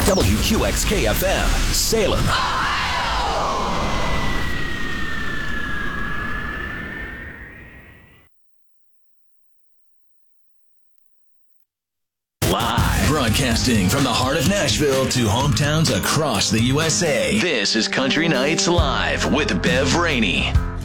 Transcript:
WQXK-FM, Salem. Live, broadcasting from the heart of Nashville to hometowns across the USA. This is Country Nights Live with Bev Rainey.